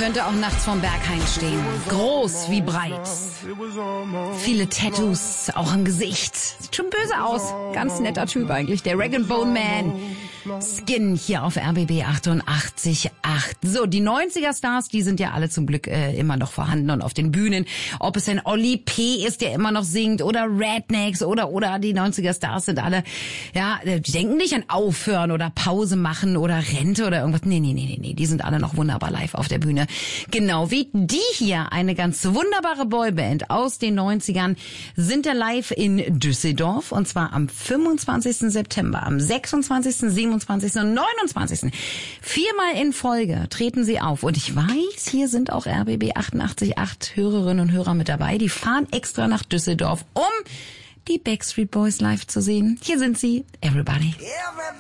Könnte auch nachts vorm Berghain stehen. Groß wie breit. Viele Tattoos, auch im Gesicht. Sieht schon böse aus. Ganz netter Typ eigentlich. Der Rag & Bone Man. Skin hier auf RBB 88.8. So, die 90er-Stars, die sind ja alle zum Glück immer noch vorhanden und auf den Bühnen. Ob es ein Olli P. ist, der immer noch singt, oder Rednecks oder die 90er-Stars sind alle, ja, die denken nicht an Aufhören oder Pause machen oder Rente oder irgendwas. Nee, die sind alle noch wunderbar live auf der Bühne. Genau wie die hier, eine ganz wunderbare Boyband aus den 90ern, sind da live in Düsseldorf und zwar am 25. September, am 26., 27. und 29. Viermal in Folge treten sie auf. Und ich weiß, hier sind auch RBB 88.8 Hörerinnen und Hörer mit dabei. Die fahren extra nach Düsseldorf, um die Backstreet Boys live zu sehen. Hier sind sie, Everybody.